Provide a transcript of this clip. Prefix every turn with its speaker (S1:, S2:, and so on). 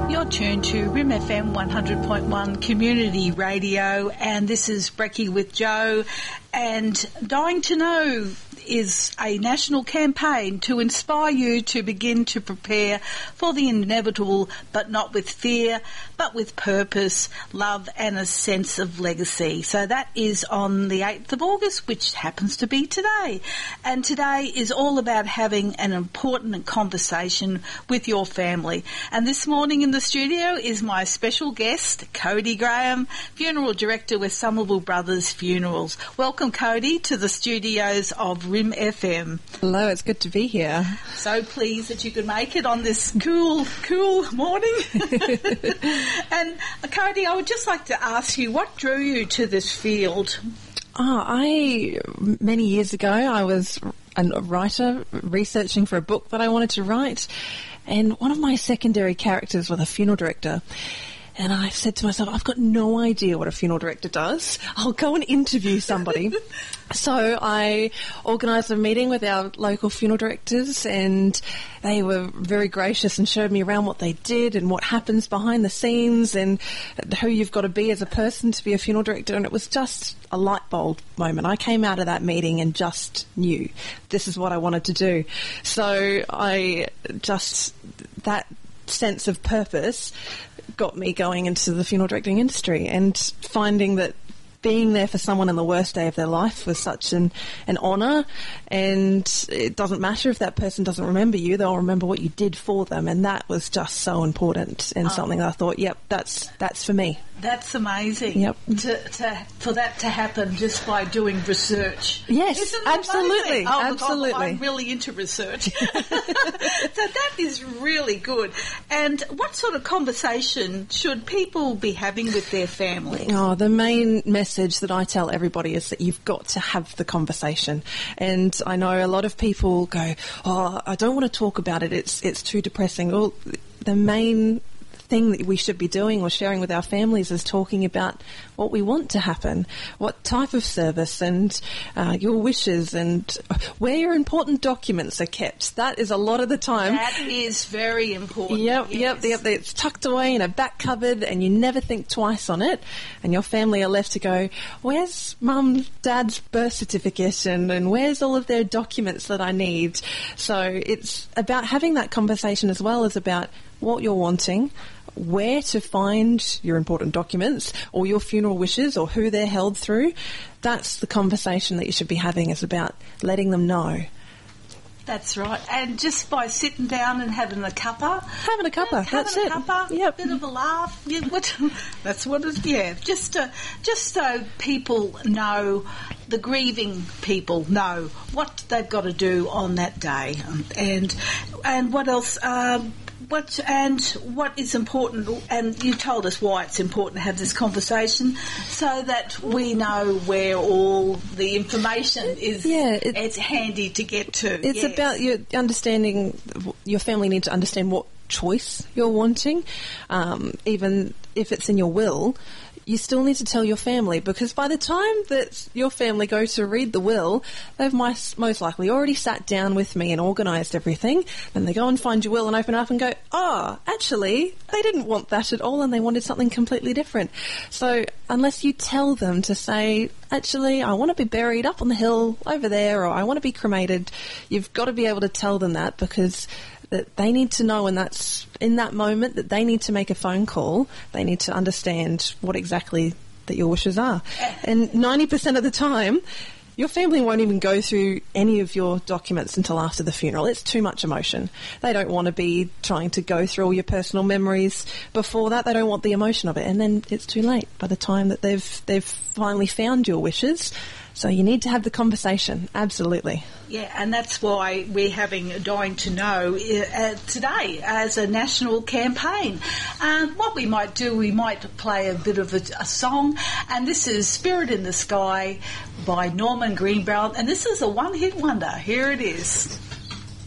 S1: You're tuned to Rim FM 100.1 Community Radio, and this is Brekkie with Joe. And Dying to Know is a national campaign to inspire you to begin to prepare for the inevitable, but not with fear, but with purpose, love and a sense of legacy. So that is on the 8th of August, which happens to be today. And today is all about having an important conversation with your family. And this morning in the studio is my special guest, Cody Graham, Funeral Director with Somerville Brothers Funerals. Welcome, Cody, to the studios of Rim FM.
S2: Hello, it's good to be here.
S1: So pleased that you could make it on this cool morning. And Cody, I would just like to ask you, what drew you to this field?
S2: Many years ago, I was a writer researching for a book that I wanted to write, and one of my secondary characters was a funeral director. And I said to myself, I've got no idea what a funeral director does. I'll go and interview somebody. So I organised a meeting with our local funeral directors, and they were very gracious and showed me around what they did and what happens behind the scenes and who you've got to be as a person to be a funeral director. And it was just a light bulb moment. I came out of that meeting and just knew this is what I wanted to do. So that sense of purpose got me going into the funeral directing industry, and finding that being there for someone in the worst day of their life was such an honour. And it doesn't matter if that person doesn't remember you, they'll remember what you did for them, and that was just so important and something that I thought, yep, that's for me.
S1: That's amazing.
S2: Yep.
S1: For that to happen just by doing research.
S2: Yes,
S1: Isn't it
S2: absolutely.
S1: Amazing? Oh,
S2: absolutely.
S1: I'm really into research. So that is really good. And what sort of conversation should people be having with their family?
S2: Oh, the main message that I tell everybody is that you've got to have the conversation. And I know a lot of people go, oh, I don't want to talk about it. It's too depressing. Well, the main thing that we should be doing or sharing with our families is talking about what we want to happen, what type of service, and your wishes, and where your important documents are kept. That is a lot of the time.
S1: That is very important.
S2: Yep. It's tucked away in a back cupboard and you never think twice on it, and your family are left to go, where's mum, dad's birth certificate, and where's all of their documents that I need? So it's about having that conversation as well as about what you're wanting, where to find your important documents or your funeral wishes or who they're held through. That's the conversation that you should be having, is about letting them know.
S1: That's right. And just by sitting down and having a cuppa.
S2: That's it.
S1: Yep. Bit of a laugh. Yeah, that's what it is. Yeah. Just so people know, the grieving people know what they've got to do on that day. And what else? What is important, and you told us why it's important to have this conversation, so that we know where all the information is. Yeah, it's handy to get to.
S2: It's about your understanding. Your family need to understand what choice you're wanting, even if it's in your will. You still need to tell your family, because by the time that your family go to read the will, they've most likely already sat down with me and organised everything. Then they go and find your will and open it up and go, oh, actually, they didn't want that at all and they wanted something completely different. So unless you tell them to say, actually, I want to be buried up on the hill over there, or I want to be cremated, you've got to be able to tell them that, because that they need to know, and that's in that moment that they need to make a phone call. They need to understand what exactly that your wishes are. And 90% of the time, your family won't even go through any of your documents until after the funeral. It's too much emotion. They don't want to be trying to go through all your personal memories before that. They don't want the emotion of it. And then it's too late by the time that they've finally found your wishes. So you need to have the conversation, absolutely.
S1: Yeah, and that's why we're having Dying to Know today as a national campaign. What we might do, we might play a bit of a song, and this is Spirit in the Sky by Norman Greenbelt, and this is a one-hit wonder. Here it is.